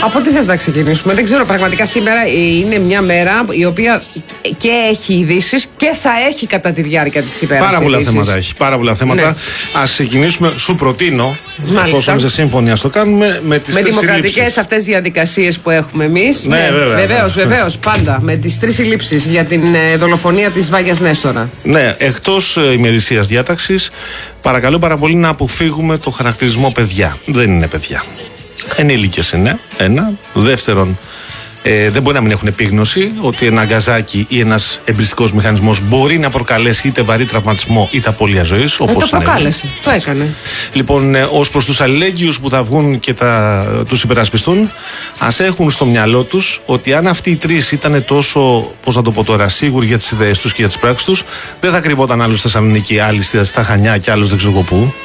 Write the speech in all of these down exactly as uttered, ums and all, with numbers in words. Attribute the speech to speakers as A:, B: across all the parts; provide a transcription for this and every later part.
A: Από τι θες να ξεκινήσουμε? Δεν ξέρω, πραγματικά σήμερα είναι μια μέρα η οποία και έχει ειδήσεις και θα έχει κατά τη διάρκεια της ημέρας.
B: Πάρα πολλά θέματα έχει. Πάρα πολλά θέματα. Ναι. Ας ξεκινήσουμε, σου προτείνω, εφόσον είσαι σύμφωνοι, ας το κάνουμε με τις
A: με
B: τρεις
A: δημοκρατικές αυτές διαδικασίες που έχουμε εμείς.
B: Ναι, ναι, βέβαια.
A: Βεβαίως, βεβαίως, πάντα. Με τις τρεις συλλήψεις για την ε, δολοφονία της Βάγιας Νέστορα.
B: Ναι, εκτός ε, ημερησίας διάταξης, παρακαλώ πάρα πολύ να αποφύγουμε το χαρακτηρισμό παιδιά. Δεν είναι παιδιά. Ενήλικες είναι, ένα. Δεύτερον, ε, δεν μπορεί να μην έχουν επίγνωση ότι ένα γκαζάκι ή ένας εμπριστικός μηχανισμός μπορεί να προκαλέσει είτε βαρύ τραυματισμό είτε απώλεια ζωής.
A: Ε, το προκάλεσε, το έκανε.
B: Λοιπόν, ε, ως προς τους αλληλέγγυους που θα βγουν και τα, τους υπερασπιστούν, ας έχουν στο μυαλό τους ότι αν αυτοί οι τρεις ήταν τόσο, πώς να το πω τώρα, σίγουροι για τις ιδέες τους και για τις πράξεις τους, δεν θα κρυβόταν άλλος στη Θεσσαλονίκη, άλλοι στα Χανιά και άλλος δεν ξέρω πού.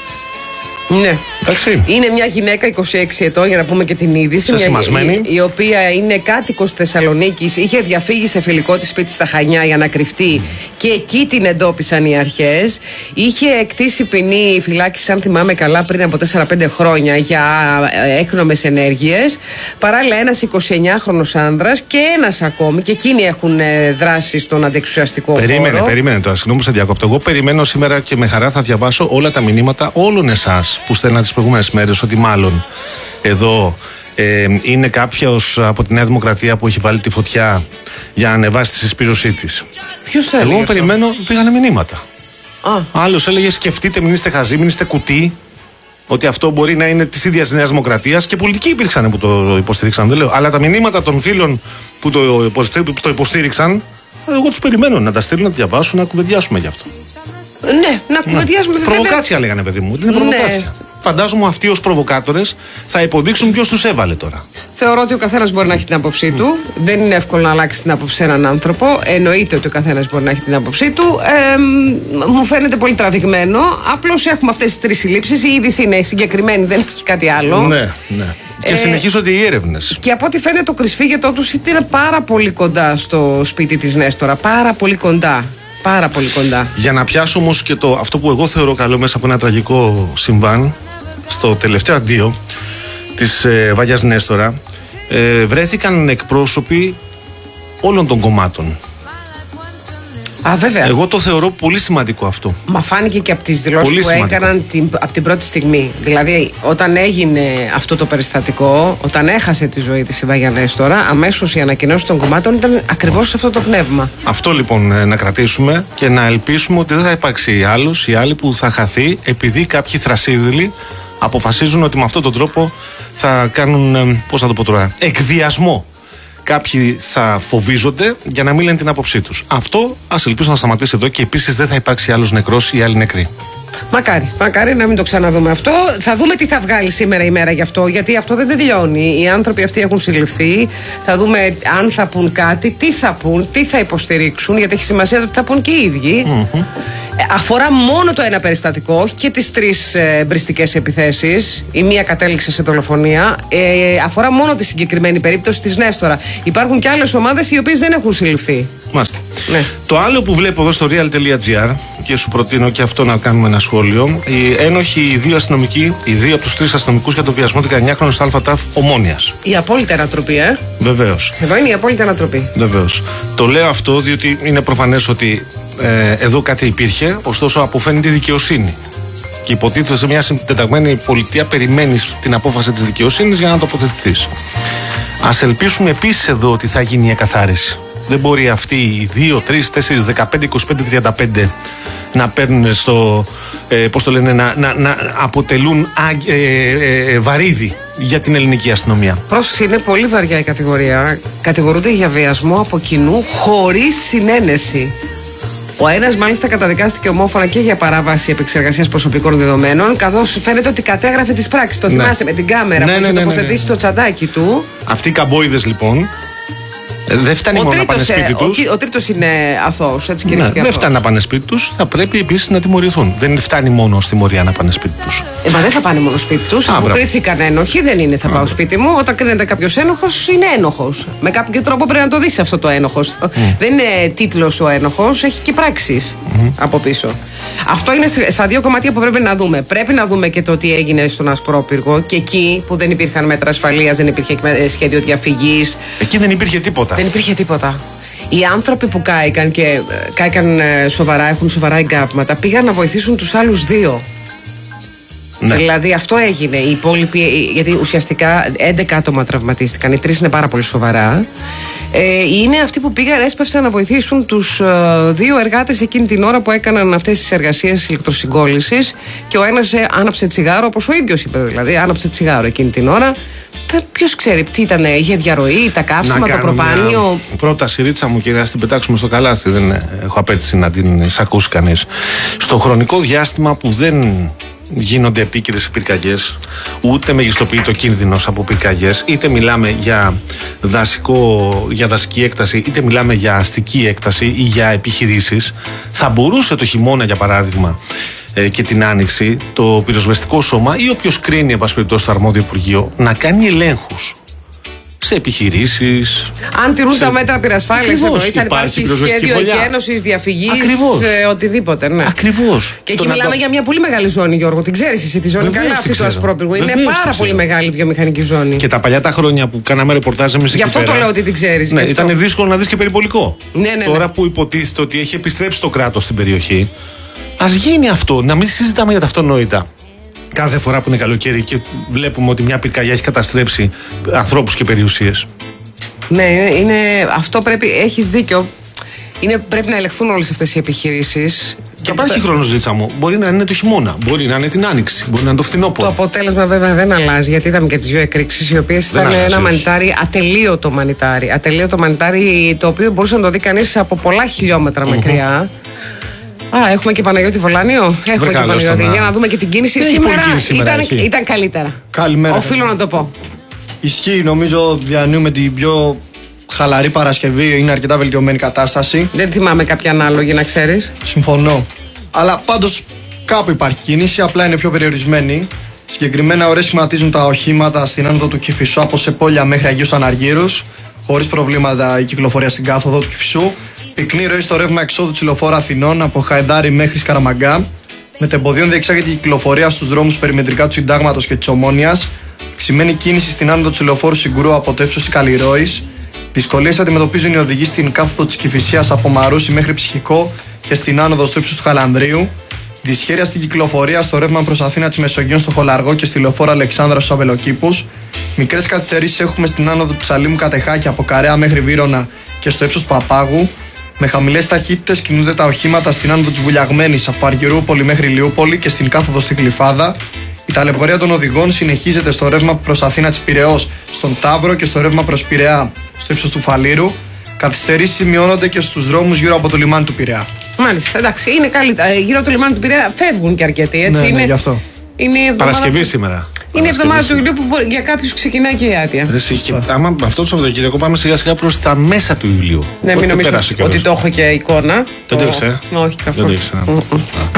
A: Ναι.
B: Εντάξει.
A: Είναι μια γυναίκα είκοσι έξι ετών, για να πούμε και την είδηση. Μια, η, η οποία είναι κάτοικος Θεσσαλονίκης, είχε διαφύγει σε φιλικό της σπίτι στα Χανιά για να κρυφτεί και εκεί την εντόπισαν οι αρχές. Είχε εκτίσει ποινή φυλάκιση, αν θυμάμαι καλά, πριν από τέσσερα πέντε χρόνια για έκνομες ενέργειες. Παράλληλα, ένας εικοσιεννιάχρονος άνδρας και ένας ακόμη, και εκείνοι έχουν δράσει στον αντεξουσιαστικό χώρο.
B: Περίμενε, περίμενε τώρα, συγγνώμη που σε διακόπτω. Εγώ περιμένω σήμερα και με χαρά θα διαβάσω όλα τα μηνύματα όλων εσάς που στέλνατε τις προηγούμενες μέρες ότι μάλλον εδώ ε, είναι κάποιος από τη Νέα Δημοκρατία που έχει βάλει τη φωτιά για να ανεβάσει τη συσπήρωσή της.
A: Ποιος το έλεγε?
B: Εγώ αυτό? Περιμένω, πήγανε μηνύματα.
A: Α.
B: Άλλος έλεγε σκεφτείτε, μην είστε χαζοί, μην είστε κουτί. Ότι αυτό μπορεί να είναι της ίδιας Νέας Δημοκρατίας, και πολιτικοί υπήρξαν που το υποστήριξαν, δεν λέω. Αλλά τα μηνύματα των φίλων που το, που το υποστήριξαν, εγώ τους περιμένω να τα στείλουν, να τα διαβάσουν, να κουβεντιάσουμε γι' αυτό.
A: Ναι, να κουβεντιάσουμε.
B: Ναι. Προβοκάτσια λέγανε, παιδί μου. Είναι προβοκάτσια. Ναι. Φαντάζομαι αυτοί ως προβοκάτορες θα υποδείξουν ποιος τους έβαλε τώρα.
A: Θεωρώ ότι ο καθένας μπορεί να έχει την άποψή του. Mm. Δεν είναι εύκολο να αλλάξει την άποψη σε έναν άνθρωπο. Εννοείται ότι ο καθένας μπορεί να έχει την άποψή του. Ε, μου φαίνεται πολύ τραβηγμένο. Απλώς έχουμε αυτές τις τρεις συλλήψεις. Η είδηση είναι συγκεκριμένη, δεν έχει κάτι άλλο.
B: Ναι, ναι. Και ε, συνεχίζονται οι έρευνες.
A: Και από ό,τι φαίνεται, το κρυσφύγετό τους ήταν πάρα πολύ κοντά στο σπίτι της Νέστορα. Πάρα πολύ κοντά. Πάρα πολύ κοντά.
B: Για να πιάσω όμως και το, αυτό που εγώ θεωρώ καλό μέσα από ένα τραγικό συμβάν, στο τελευταίο αντίο της ε, Βάγιας Νέστορα, ε, βρέθηκαν εκπρόσωποι όλων των κομμάτων.
A: Α, βέβαια.
B: Εγώ το θεωρώ πολύ σημαντικό αυτό.
A: Μα φάνηκε και από τις δηλώσεις που σημαντικό. έκαναν την, από την πρώτη στιγμή. Δηλαδή, όταν έγινε αυτό το περιστατικό, όταν έχασε τη ζωή της η Βάγια Νέστορα, αμέσως η ανακοινώση των κομμάτων ήταν ακριβώς σε αυτό το πνεύμα.
B: Αυτό λοιπόν να κρατήσουμε και να ελπίσουμε ότι δεν θα υπάρξει άλλος ή άλλοι που θα χαθεί επειδή κάποιοι θρασίδηλοι αποφασίζουν ότι με αυτόν τον τρόπο θα κάνουν, πώς να το πω τώρα, εκβιασμό. Κάποιοι θα φοβίζονται για να μην λένε την άποψή τους. Αυτό ας ελπίσω να σταματήσει εδώ και επίσης δεν θα υπάρξει άλλος νεκρός ή άλλοι νεκροί.
A: Μακάρι, μακάρι να μην το ξαναδούμε αυτό. Θα δούμε τι θα βγάλει σήμερα η μέρα γι' αυτό, γιατί αυτό δεν τελειώνει. Οι άνθρωποι αυτοί έχουν συλληφθεί. Θα δούμε αν θα πούν κάτι, τι θα πούν, τι θα υποστηρίξουν, γιατί έχει σημασία ότι θα πούν και οι ίδιοι. Mm-hmm. Αφορά μόνο το ένα περιστατικό, όχι και τις τρεις ε, μπριστικές επιθέσεις. Η μία κατέληξε σε δολοφονία. Ε, αφορά μόνο τη συγκεκριμένη περίπτωση της Νέστορα. Υπάρχουν και άλλες ομάδες οι οποίες δεν έχουν συλληφθεί.
B: Μάλιστα.
A: Ναι.
B: Το άλλο που βλέπω εδώ στο real τελεία gr, και σου προτείνω και αυτό να κάνουμε ένα σχόλιο, οι ένοχοι, οι δύο αστυνομικοί, οι δύο από τους τρεις αστυνομικούς για το βιασμό δεκαεννιάχρονου στο ΑΛΦΑΤΑΦ Ομόνιας.
A: Η απόλυτη ανατροπή, ε.
B: Βεβαίως.
A: Εδώ είναι η απόλυτη ανατροπή.
B: Βεβαίως. Το λέω αυτό διότι είναι προφανές ότι ε, εδώ κάτι υπήρχε, ωστόσο αποφαίνεται η δικαιοσύνη. Και υποτίθεται σε μια συντεταγμένη πολιτεία περιμένεις την απόφαση της δικαιοσύνης για να τοποθετηθείς. Ας ελπίσουμε επίσης εδώ ότι θα γίνει η εκαθάριση. Δεν μπορεί αυτοί οι δύο, τρεις, τέσσερις, δεκαπέντε, είκοσι πέντε, τριάντα πέντε να παίρνουν στο, ε, πώς το λένε, να, να, να αποτελούν α, ε, ε, ε, βαρύδι για την ελληνική αστυνομία.
A: Πρόσεξε, είναι πολύ βαριά η κατηγορία. Κατηγορούνται για βιασμό από κοινού χωρίς συνένεση. Ο ένας μάλιστα καταδικάστηκε ομόφωνα και για παράβαση επεξεργασίας προσωπικών δεδομένων, καθώς φαίνεται ότι κατέγραφε τις πράξεις. Το ναι. θυμάσαι με την κάμερα ναι, που ναι, είχε ναι, τοποθετήσει ναι, ναι, ναι. το τσαντάκι του.
B: Αυτοί οι καμπόιδες λοιπόν Δεν φτάνει
A: ο
B: μόνο να πάνε
A: τρίτος,
B: σπίτι
A: ε,
B: τους.
A: Ο, ο τρίτος είναι αθώος, έτσι,
B: Ναι,
A: κηρύχθηκε
B: δεν
A: αθώος.
B: φτάνει να πάνε σπίτι τους, θα πρέπει επίσης να τιμωρηθούν. Δεν φτάνει μόνο στη τιμωρία να πάνε σπίτι τους.
A: Ε, μα δεν θα πάνε μόνο σπίτι τους. Αφού κρίθηκαν ένοχοι, δεν είναι θα πάω σπίτι μου. Όταν κρίνεται κάποιος ένοχος, είναι ένοχος. Με κάποιο τρόπο πρέπει να το δεις αυτό το ένοχος. Mm. Δεν είναι τίτλος ο ένοχος, έχει και πράξεις mm. από πίσω. Αυτό είναι στα δύο κομμάτια που πρέπει να δούμε. Πρέπει να δούμε και το τι έγινε στον Ασπρόπυργο και εκεί που δεν υπήρχαν μέτρα ασφαλείας, δεν υπήρχε σχέδιο διαφυγής.
B: Εκεί δεν υπήρχε τίποτα.
A: Δεν υπήρχε τίποτα. Οι άνθρωποι που κάηκαν και κάηκαν σοβαρά, έχουν σοβαρά εγκάβματα, πήγαν να βοηθήσουν τους άλλους δύο. Ναι. Δηλαδή αυτό έγινε. Οι υπόλοιποι, γιατί ουσιαστικά έντεκα άτομα τραυματίστηκαν, οι τρεις είναι πάρα πολύ σοβαρά. Ε, είναι αυτοί που πήγαν, έσπευσαν να βοηθήσουν τους ε, δύο εργάτες εκείνη την ώρα που έκαναν αυτές τις εργασίες ηλεκτροσυγκόλλησης και ο ένας ε, άναψε τσιγάρο, όπως ο ίδιος είπε, δηλαδή άναψε τσιγάρο εκείνη την ώρα. Ποιος ξέρει τι ήταν, είχε διαρροή, τα καύσιμα, το προπάνιο.
B: Μια πρόταση, Ρίτσα μου, και να την πετάξουμε στο καλάθι. Δεν έχω απέτηση να την εισακούσει κανείς. Στο χρονικό διάστημα που δεν γίνονται επίκαιρες πυρκαγιές, ούτε μεγιστοποιείται ο κίνδυνος από πυρκαγιές, είτε μιλάμε για, δασικό, για δασική έκταση, είτε μιλάμε για αστική έκταση ή για επιχειρήσεις, θα μπορούσε το χειμώνα, για παράδειγμα, ε, και την άνοιξη, το πυροσβεστικό σώμα ή όποιος κρίνει, εν πάση περιπτώσει, το αρμόδιο Υπουργείο, να κάνει ελέγχους σε επιχειρήσεις.
A: Αν τηρούν σε... τα μέτρα πυρασφάλειας, εννοείς, αν υπάρχει σχέδιο εκένωσης, διαφυγής, ε, οτιδήποτε. Ναι.
B: Ακριβώς.
A: Και εκεί μιλάμε το... για μια πολύ μεγάλη ζώνη, Γιώργο. Την ξέρεις εσύ τη ζώνη? Βεβαίως, καλά, αυτή του Ασπρόπυργου. Είναι πάρα πολύ μεγάλη βιομηχανική ζώνη.
B: Και τα παλιά τα χρόνια που κάναμε ρεπορτάζ εμείς εκεί
A: πέρα. Γι' αυτό το λέω ότι την ξέρεις.
B: Ναι, ήταν δύσκολο να δεις και περιπολικό.
A: Ναι, ναι,
B: Τώρα
A: ναι.
B: που υποτίθεται ότι έχει επιστρέψει το κράτος στην περιοχή, ας γίνει αυτό. Να μην συζητάμε για τα αυτονόητα. Κάθε φορά που είναι καλοκαίρι και βλέπουμε ότι μια πυρκαγιά έχει καταστρέψει ανθρώπους και περιουσίες.
A: Ναι, είναι, αυτό πρέπει, έχεις δίκιο. Είναι, πρέπει να ελεγχθούν όλες αυτές οι επιχειρήσεις.
B: Και υπάρχει χρόνος, Ζήτσα μου. Μπορεί να είναι το χειμώνα, μπορεί να είναι την άνοιξη, μπορεί να είναι το φθινόπωρο.
A: Το αποτέλεσμα βέβαια δεν αλλάζει, γιατί είδαμε και τις δύο εκρήξεις, οι οποίες ήταν αλλάζει, ένα μανιτάρι, ατελείωτο μανιτάρι. Ατελείωτο μανιτάρι, το οποίο μπορούσε να το δει κανείς από πολλά χιλιόμετρα mm-hmm. μακριά. Α, έχουμε και Παναγιώτη Βολάνιο. Έχουμε και Παναγιώτη. Να... Για να δούμε και την κίνηση. Σήμερα, σήμερα ήταν, ήταν καλύτερα.
C: Καλημέρα.
A: Οφείλω να το πω.
C: Ισχύει, νομίζω διανύουμε την πιο χαλαρή Παρασκευή. Είναι αρκετά βελτιωμένη κατάσταση.
A: Δεν θυμάμαι κάποια ανάλογη, να ξέρεις.
C: Συμφωνώ. Αλλά πάντως κάπου υπάρχει κίνηση, απλά είναι πιο περιορισμένη. Συγκεκριμένα, ωραία σχηματίζουν τα οχήματα στην άνοδο του Κηφισού από Σεπόλια μέχρι Αγίους Αναργύρους. Χωρίς προβλήματα η κυκλοφορία στην κάθοδο του Κηφισού. Πυκνή ροή στο ρεύμα εξόδου της Λεωφόρου Αθηνών από Χαϊντάρι μέχρι Σκαραμαγκά. Μετεμποδίων διεξάγεται η κυκλοφορία στους δρόμους περιμετρικά του Συντάγματος και της Ομόνοιας. Αυξημένη κίνηση στην άνοδο της Λεωφόρου Συγκρού από το ύψος της Καλλιρόης. Δυσκολίες αντιμετωπίζουν οι οδηγοί στην κάθοδο της Κηφισίας από Μαρούσι μέχρι Ψυχικό και στην άνοδο στο ύψος του Χαλανδρίου. Δυσχέρεια στην κυκλοφορία στο ρεύμα προς Αθήνα της Μεσογείων στο Χολαργό και στη Λεωφόρο Αλεξάνδρα στους Αβελοκήπους. Μικρές καθυστερήσεις έχουμε στην άνοδο του Ψαλίμου Κατεχάκη από Καρέα μέχρι Βύρωνα και στο ύψος του Παπάγου. Με χαμηλές ταχύτητες κινούνται τα οχήματα στην άνοδο της Βουλιαγμένης από Αργυρούπολη μέχρι Λιούπολη και στην κάθοδο στη Γλυφάδα. Η ταλαιπωρία των οδηγών συνεχίζεται στο ρεύμα προς Αθήνα της Πειραιώς, στον Ταύρο και στο ρεύμα προς Πειραιά, στο ύψος του Φαλήρου. Καθυστερήσεις σημειώνονται και στους δρόμους γύρω από το λιμάνι του Πειραιά.
A: Μάλιστα, εντάξει, είναι καλύτερα. Γύρω από το λιμάνι του Πειραιά φεύγουν και αρκετοί, έτσι.
C: Ναι,
A: είναι...
C: ναι, γι' αυτό.
A: Είναι εβδομάδα...
B: Παρασκευή σήμερα.
A: Είναι η εβδομάδα του Ιουλίου που μπορεί, για κάποιους ξεκινάει και η άδεια.
B: Άμα αυτό το Σαββατοκύριακο πάμε σιγά σιγά προς τα μέσα του Ιουλίου.
A: Ναι, μην νομίζω ότι το έχω και εικόνα.
B: Δεν το ήξερα.
A: Όχι, καθόλου.
B: Δεν το ήξερα.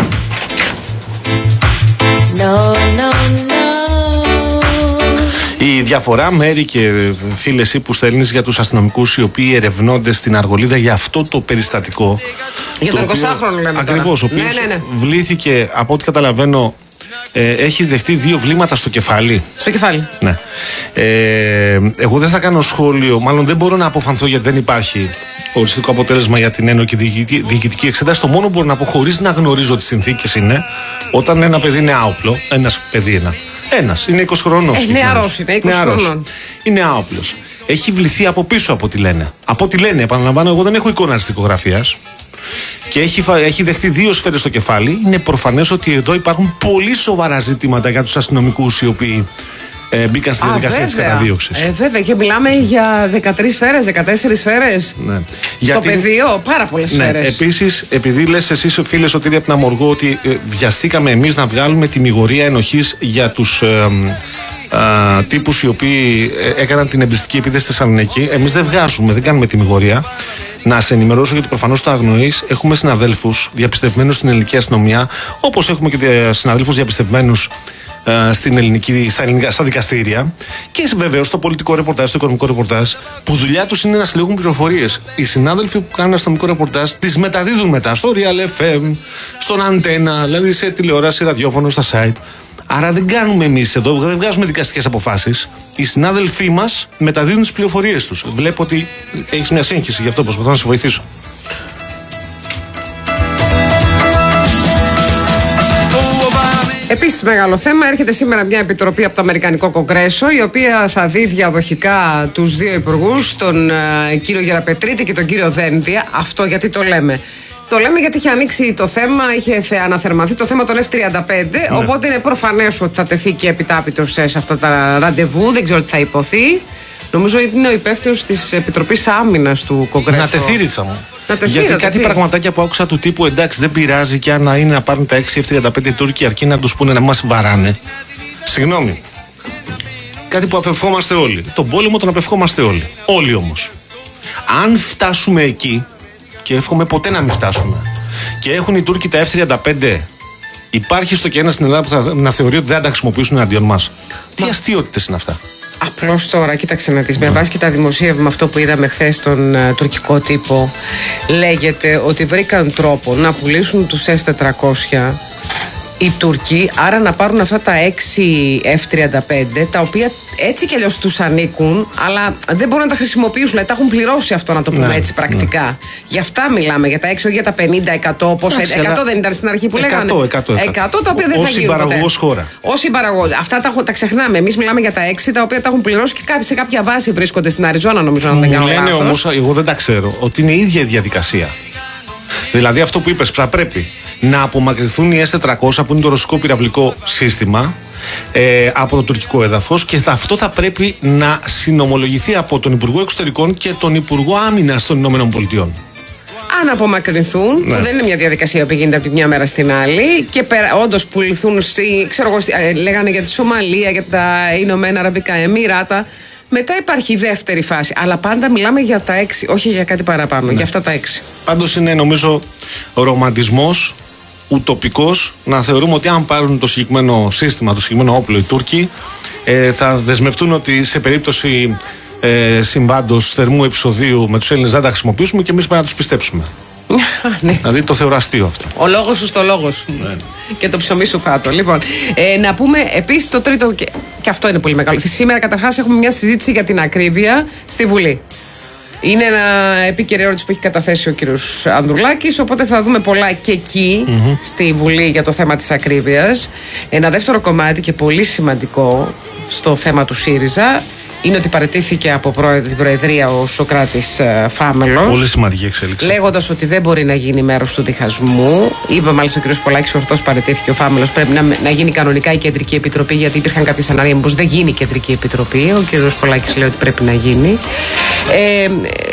B: Η διαφορά, Μέρη και φίλε, εσύ που στέλνεις για τους αστυνομικούς οι οποίοι ερευνώνται στην Αργολίδα για αυτό το περιστατικό.
A: Για τον εικοσάχρονο λέμε.
B: Ακριβώς, ο οποίος
A: ναι, ναι, ναι.
B: βλήθηκε, από ό,τι καταλαβαίνω, ε, έχει δεχτεί δύο βλήματα στο κεφάλι.
A: Στο κεφάλι.
B: Ναι. Ε, εγώ δεν θα κάνω σχόλιο, μάλλον δεν μπορώ να αποφανθώ γιατί δεν υπάρχει οριστικό αποτέλεσμα για την ένοχη διοικητική εξέταση. Το μόνο που μπορώ να πω, χωρίς να γνωρίζω τις συνθήκες, είναι όταν ένα παιδί είναι άοπλο, ένας παιδί ένα. Ένας, είναι είκοσι χρονών.
A: Ε, νεαρός είναι, είκοσι χρονών.
B: Είναι άοπλος. Έχει βληθεί από πίσω από ό,τι λένε. Από ό,τι λένε, επαναλαμβάνω, εγώ δεν έχω εικόνα δικογραφίας. Και έχει, έχει δεχτεί δύο σφαίρες στο κεφάλι. Είναι προφανές ότι εδώ υπάρχουν πολύ σοβαρά ζητήματα για τους αστυνομικούς οι οποίοι ε, μπήκαν στη διαδικασία της καταδίωξης.
A: Ε, βέβαια, και μιλάμε για δεκατρείς σφαίρες, δεκατέσσερις σφαίρες.
B: Ναι.
A: Στο
B: Γιατί...
A: πεδίο, πάρα πολλές
B: ναι,
A: σφαίρες.
B: Επίσης, επειδή λες εσείς, φίλε Σωτήρη, από την Αμοργό, ότι ε, βιαστήκαμε εμείς να βγάλουμε τη μηγορία ενοχής για τους. Ε, α, τύπους οι οποίοι έκαναν την εμπριστική επίθεση στη Θεσσαλονίκη. Εμείς δεν βγάζουμε, δεν κάνουμε τιμιγορία. Να σε ενημερώσω, γιατί προφανώς το αγνοείς. Έχουμε συναδέλφους διαπιστευμένους στην ελληνική αστυνομία, όπως έχουμε και συναδέλφους διαπιστευμένους στην ελληνική, στα, ελληνικά, στα δικαστήρια, και βεβαίως στο πολιτικό ρεπορτάζ, στο οικονομικό ρεπορτάζ, που δουλειά τους είναι να συλλέγουν πληροφορίες. Οι συνάδελφοι που κάνουν αστυνομικό ρεπορτάζ τις μεταδίδουν μετά στο Real εφ εμ, στον Αντένα, δηλαδή σε τηλεόραση, ραδιόφωνο, στα site. Άρα δεν κάνουμε εμείς εδώ, δεν βγάζουμε δικαστικές αποφάσεις. Οι συνάδελφοί μας μεταδίδουν τις πληροφορίες τους. Βλέπω ότι έχεις μια σύγχυση, γι' αυτό προσπαθώ να σε βοηθήσω.
A: Επίσης, μεγάλο θέμα, έρχεται σήμερα μια επιτροπή από το Αμερικανικό Κογκρέσο, η οποία θα δει διαδοχικά τους δύο υπουργούς, τον uh, κύριο Γεραπετρίτη και τον κύριο Δένδια. Αυτό γιατί το λέμε? Το λέμε γιατί είχε ανοίξει το θέμα, είχε αναθερμανθεί το θέμα των εφ τριάντα πέντε, ναι. Οπότε είναι προφανές ότι θα τεθεί και επιτάπητος σε αυτά τα ραντεβού, δεν ξέρω τι θα υποθεί. Νομίζω ότι είναι ο υπεύθυνος της Επιτροπής Άμυνας του Κογκρέσου.
B: Να τεθεί, Ρίτσα μου.
A: Να τεθεί,
B: γιατί
A: να
B: κάτι
A: τεθεί.
B: πραγματάκια που άκουσα του τύπου, εντάξει, δεν πειράζει, και αν είναι να πάρουν τα έξι εφ τριάντα πέντε οι Τούρκοι, αρκεί να τους πούνε να μας βαράνε. Συγγνώμη. Κάτι που απευχόμαστε όλοι. Τον πόλεμο τον απευχόμαστε όλοι. Όλοι όμως. Αν φτάσουμε εκεί, και εύχομαι ποτέ να μην φτάσουμε, και έχουν οι Τούρκοι τα εφ τριάντα πέντε, υπάρχει στο και ένα στην Ελλάδα που θα να θεωρεί ότι δεν θα τα χρησιμοποιήσουν εναντίον μας. Τι αστείωτητες είναι αυτά.
A: Απλώς τώρα, κοίταξε να δεις, με βάση και τα δημοσίευμα αυτό που είδαμε χθες στον uh, τουρκικό τύπο, λέγεται ότι βρήκαν τρόπο να πουλήσουν τους ες τετρακόσια οι Τούρκοι, άρα να πάρουν αυτά τα έξι εφ τριάντα πέντε, τα οποία έτσι κι αλλιώς τους ανήκουν, αλλά δεν μπορούν να τα χρησιμοποιήσουν, δηλαδή τα έχουν πληρώσει αυτό, να το πούμε, ναι, έτσι πρακτικά. Ναι. Γι' αυτά μιλάμε, για τα έξι, όχι για τα πενήντα, εκατό, πώς, Άξι, εκατό δεν ήταν στην αρχή που λέγανε.
B: εκατό, εκατό, εκατό.
A: εκατό τα οποία δεν θα γίνουν ποτέ. Ως
B: συμπαραγωγός χώρα.
A: Ως συμπαραγωγός. Αυτά τα, τα ξεχνάμε. Εμείς μιλάμε για τα έξι, τα οποία τα έχουν πληρώσει και σε κάποια βάση βρίσκονται στην Αριζόνα, νομίζω, να δεν κάνω λάθος.
B: Λένε όμως, εγώ δεν τα ξέρω, ότι είναι η ίδια η διαδικασία. Δηλαδή αυτό που είπες, θα πρέπει να απομακρυνθούν οι ες τετρακόσια, που είναι το ρωσικό πυραυλικό σύστημα, ε, από το τουρκικό έδαφος, και θα, αυτό θα πρέπει να συνομολογηθεί από τον Υπουργό Εξωτερικών και τον Υπουργό Άμυνας των Ηνωμένων Πολιτειών.
A: Αν απομακρυνθούν, ναι, που δεν είναι μια διαδικασία που γίνεται από τη μια μέρα στην άλλη, και όντως πουληθούν, στη, ξέρω εγώ, λέγανε για τη Σομαλία, για τα Ηνωμένα Αραβικά Εμμυράτα. Μετά υπάρχει η δεύτερη φάση. Αλλά πάντα μιλάμε για τα έξι, όχι για κάτι παραπάνω, ναι, για αυτά τα έξι.
B: Πάντως είναι, νομίζω, ρομαντισμός, ουτοπικός, να θεωρούμε ότι αν πάρουν το συγκεκριμένο σύστημα, το συγκεκριμένο όπλο οι Τούρκοι, ε, θα δεσμευτούν ότι σε περίπτωση ε, συμβάντος θερμού επεισοδίου με τους Έλληνες δεν τα χρησιμοποιήσουμε, και εμείς πρέπει να τους πιστέψουμε.
A: Ναι.
B: Δηλαδή το θεωρώ αστείο αυτό.
A: Ο λόγος σου στο λόγο σου. Ναι. Και το ψωμί σου φάτο. Λοιπόν, ε, να πούμε επίσης το τρίτο, και, και αυτό είναι πολύ μεγάλο. Σήμερα καταρχάς έχουμε μια συζήτηση για την ακρίβεια στη Βουλή. Είναι ένα επίκαιρη ερώτηση που έχει καταθέσει ο κύριος Ανδρουλάκης, οπότε θα δούμε πολλά και εκεί, mm-hmm, στη Βουλή για το θέμα της ακρίβειας. Ένα δεύτερο κομμάτι και πολύ σημαντικό στο θέμα του ΣΥΡΙΖΑ είναι ότι παραιτήθηκε από την Προεδρία ο Σωκράτης Φάμελος.
B: Πολύ σημαντική εξέλιξη.
A: Λέγοντας ότι δεν μπορεί να γίνει μέρος του διχασμού. Είπε μάλιστα ο κ. Πολάκης, ορθώς παραιτήθηκε ο Φάμελος. Πρέπει να, να γίνει κανονικά η Κεντρική Επιτροπή, γιατί υπήρχαν κάποια σενάρια πως δεν γίνει η Κεντρική Επιτροπή. Ο κ. Πολάκης λέει ότι πρέπει να γίνει. Ε,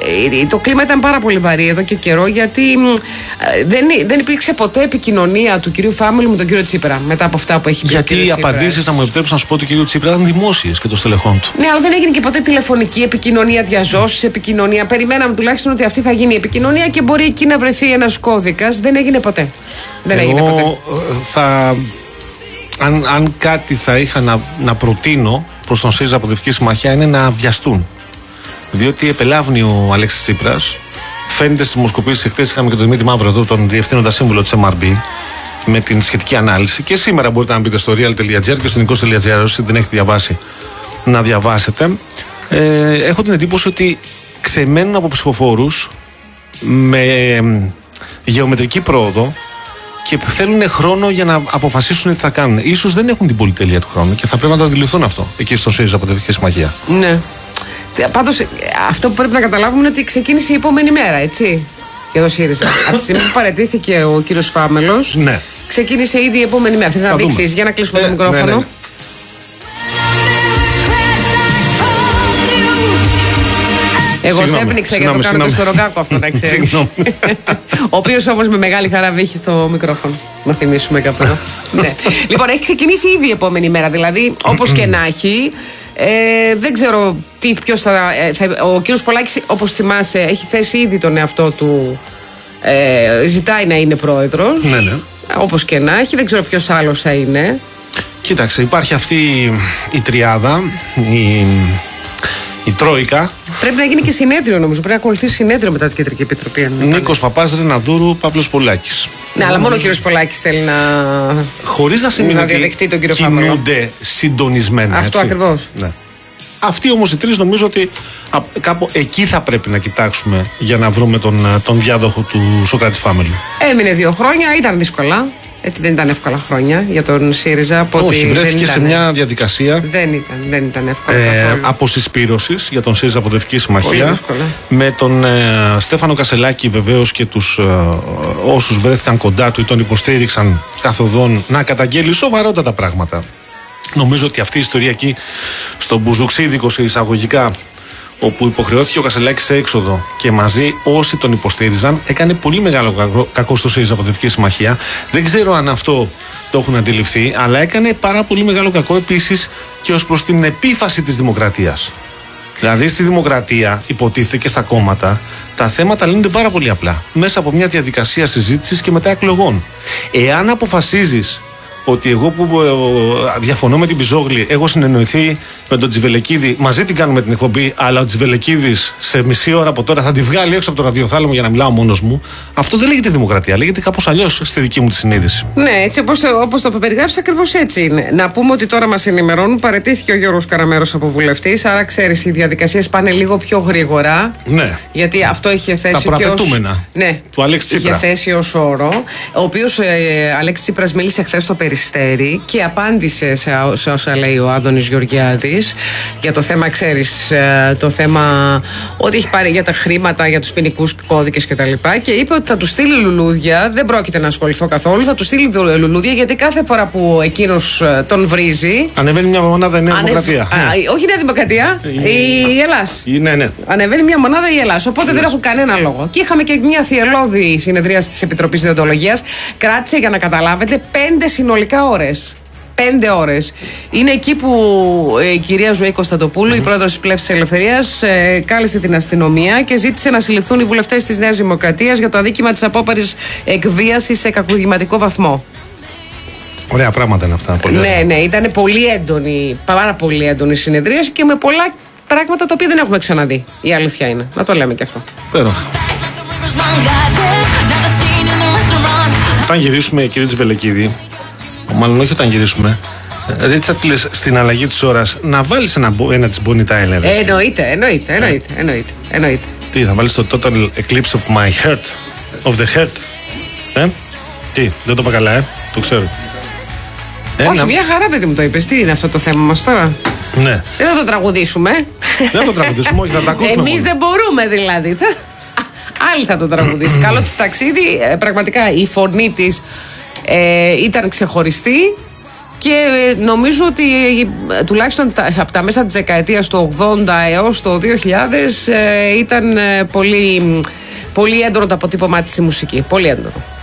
A: το κλίμα ήταν πάρα πολύ βαρύ εδώ και καιρό, γιατί ε, δεν, δεν υπήρξε ποτέ επικοινωνία του κ. Φάμελου με τον κ. Τσίπρα μετά από αυτά που έχει πει.
B: Γιατί οι απαντήσεις, να μου επιτρέψουν να σου πω, του κ. Τσίπρα ήταν δημόσιες και των στελεχών του.
A: Ναι, αλλά δεν έγινε και ποτέ τηλεφωνική επικοινωνία, διαζώσεις επικοινωνία. Περιμέναμε τουλάχιστον ότι αυτή θα γίνει η επικοινωνία και μπορεί εκεί να βρεθεί ένας κώδικας. Δεν έγινε ποτέ. Δεν
B: Εγώ,
A: έγινε ποτέ.
B: Θα, αν, αν κάτι θα είχα να, να προτείνω προς τον ΣΥΡΙΖΑ από Δυτική Συμμαχία, είναι να βιαστούν. Διότι επελάβνει ο Αλέξης Τσίπρας. Φαίνεται στις δημοσκοπήσεις, εχθές είχαμε και τον Δημήτρη Μαύρο εδώ, τον διευθύνοντα σύμβουλο της εμ αρ μπι, με την σχετική ανάλυση. Και σήμερα μπορείτε να μπείτε στο real τελεία gr και στο νικός τελεία gr, όσοι δεν έχετε διαβάσει, να διαβάσετε. Ε, έχω την εντύπωση ότι ξεμένουν από ψηφοφόρους με γεωμετρική πρόοδο και θέλουν χρόνο για να αποφασίσουν τι θα κάνουν. Ίσως δεν έχουν την πολυτέλεια του χρόνου και θα πρέπει να το αντιληφθούν αυτό εκεί στο ΣΥΡΙΖΑ από τη Δυτική Συμμαχία. Ναι.
A: Πάντως, αυτό που πρέπει να καταλάβουμε είναι ότι ξεκίνησε η επόμενη μέρα, έτσι, για το ΣΥΡΙΖΑ. Από τη στιγμή που παραιτήθηκε ο κύριος Φάμελος, ναι, ξεκίνησε ήδη η επόμενη μέρα. Θες να δείξεις, για να κλείσουμε ε, το μικρόφωνο. Ναι, ναι, ναι. Εγώ σε έπνιξα για το κάνω και στο Ροκάκο αυτό, να ξέρεις. Ο οποίος όμως με μεγάλη χαρά βήχει στο μικρόφωνο. Να θυμίσουμε κάπου εδώ. Ναι. Λοιπόν, έχει ξεκινήσει ήδη η επόμενη μέρα. Δηλαδή, όπως και να έχει. Ε, δεν ξέρω τι, ποιος θα, θα. Ο κύριος Πολάκης, όπως θυμάσαι, έχει θέσει ήδη τον εαυτό του. Ε, ζητάει να είναι πρόεδρος.
B: Ναι, ναι.
A: Όπως και να έχει. Δεν ξέρω ποιος άλλος θα είναι.
B: Κοίταξε, υπάρχει αυτή η τριάδα, η, η Τρόικα.
A: Πρέπει να γίνει και συνέδριο, νομίζω. Πρέπει να ακολουθήσει συνέδριο μετά την Κεντρική Επιτροπή.
B: Νίκος Παπάς, Ρεναδούρου, Παύλος Πολάκης.
A: Ναι, αλλά μόνο ο κύριος Πολάκης θέλει να.
B: Χωρίς να σημαίνει
A: ότι τον κύριο
B: κινούνται συντονισμένα.
A: Αυτό ακριβώς.
B: Ναι. Αυτοί όμως οι τρεις νομίζω ότι α, κάπου εκεί θα πρέπει να κοιτάξουμε για να βρούμε τον, τον διάδοχο του Σοκράτη Family.
A: Έμεινε δύο χρόνια, ήταν δύσκολα. Έτσι δεν ήταν εύκολα χρόνια για τον ΣΥΡΙΖΑ. Από
B: Όχι, βρέθηκε σε μια διαδικασία.
A: Δεν ήταν, δεν ήταν εύκολα.
B: Ε, αποσυσπήρωσης για τον ΣΥΡΙΖΑ Προοδευτική Συμμαχία. Με τον ε, Στέφανο Κασελάκη βεβαίως και τους ε, όσους βρέθηκαν κοντά του ή τον υποστήριξαν καθοδόν να καταγγέλει σοβαρότατα πράγματα. Νομίζω ότι αυτή η ιστορία εκεί στο Μπουζουξίδικο σε εισαγωγικά, όπου υποχρεώθηκε ο Κασελάκης σε έξοδο και μαζί όσοι τον υποστήριζαν, έκανε πολύ μεγάλο κακό, κακό στο ΣΥΡΙΖΑ Προοδευτική Συμμαχία. Δεν ξέρω αν αυτό το έχουν αντιληφθεί, αλλά έκανε πάρα πολύ μεγάλο κακό επίσης και ως προς την επίφαση της δημοκρατίας. Δηλαδή στη δημοκρατία, υποτίθεται και στα κόμματα, τα θέματα λύνονται πάρα πολύ απλά. Μέσα από μια διαδικασία συζήτησης και μετά εκλογών. Εάν αποφασίζεις ότι εγώ που διαφωνώ με την Πιζόγλη έχω συνεννοηθεί με τον Τσιβελεκίδη, μαζί την κάνουμε την εκπομπή, αλλά ο Τσιβελεκίδης σε μισή ώρα από τώρα θα τη βγάλει έξω από το ραδιοθάλαμο για να μιλάω μόνος μου. Αυτό δεν λέγεται δημοκρατία, λέγεται κάπως αλλιώς στη δική μου τη συνείδηση.
A: Ναι, έτσι όπως το, όπως το περιγράψεις, ακριβώς έτσι είναι. Να πούμε ότι τώρα μας ενημερώνουν, παραιτήθηκε ο Γιώργος Καραμέρος από βουλευτής, άρα ξέρεις, οι διαδικασίες πάνε λίγο πιο γρήγορα.
B: Ναι.
A: Γιατί αυτό είχε θέσει
B: τα
A: και ως,
B: ναι, του Αλέξη Τσίπρα.
A: Είχε θέσει ως όρο, ο οποίος ε, Αλέξης Τσίπρας μίλησε χθες στο Περιστέρι και απάντησε σε, σε όσα λέει ο Άδωνης Γεωργιάδης για το θέμα, ξέρεις, το θέμα ότι έχει πάρει για τα χρήματα, για τους ποινικούς κώδικες κτλ. Και, και είπε ότι θα του στείλει λουλούδια, δεν πρόκειται να ασχοληθώ καθόλου, θα του στείλει λουλούδια γιατί κάθε φορά που εκείνος τον βρίζει.
B: Ανεβαίνει μια μονάδα η Νέα
A: ανε...
B: Δημοκρατία.
A: Α, ναι. Όχι η Νέα Δημοκρατία, η, η Ελλάς.
B: Ναι, ναι.
A: Ανεβαίνει μια μονάδα η Ελλάς. Οπότε δεν έχουν κανένα λόγο. Και είχαμε και μια θυελώδη συνεδρίαση της Επιτροπής Διοντολογίας. Κράτησε, για να καταλάβετε, πέντε συνολικά ώρες. Πέντε ώρες. Είναι εκεί που ε, η κυρία Ζωή Κωνσταντοπούλου, mm-hmm. η πρόεδρος της Πλεύσης Ελευθερίας, ε, κάλεσε την αστυνομία και ζήτησε να συλληφθούν οι βουλευτές της Νέας Δημοκρατίας για το αδίκημα της απόπαρης εκβίασης σε κακουργηματικό βαθμό.
B: Ωραία πράγματα είναι αυτά. Πολύ
A: ναι, ναι, ήταν πολύ έντονη, πάρα πολύ έντονη συνεδρίαση και με πολλά πράγματα τα οποία δεν έχουμε ξαναδεί. Η αλήθεια είναι. Να το λέμε και αυτό.
B: Πέροχα. Όταν γυρίσουμε, κύριε Τσιβελεκίδη, μάλλον όχι όταν γυρίσουμε, δεν θα τη λες στην αλλαγή της ώρας να βάλεις ένα, ένα της Bonnie Tyler.
A: Ε, εννοείται, εννοείται, εννοείται, εννοείται, εννοείται.
B: Τι, θα βάλεις το Total Eclipse of my heart, of the heart. Ε? Τι, δεν το είπα καλά, ε, το ξέρω.
A: Ε, όχι, να... μια χαρά, παιδί μου, το είπες. Τι είναι αυτό το θέμα μας τώρα?
B: Ναι.
A: Δεν θα το τραγουδήσουμε.
B: Δεν θα το τραγουδήσουμε, όχι, θα τα ακούσουμε.
A: Εμείς δεν μπορούμε δηλαδή. Άλλοι θα το τραγουδήσει. Καλό της ταξίδι, πραγματικά η φωνή της ε, ήταν ξεχωριστή και νομίζω ότι ε, τουλάχιστον τα, από τα μέσα της δεκαετίας του ογδόντα έως το δύο χιλιάδες ε, ήταν ε, πολύ, πολύ έντονο το αποτύπωμά της η μουσική. Πολύ έντονο.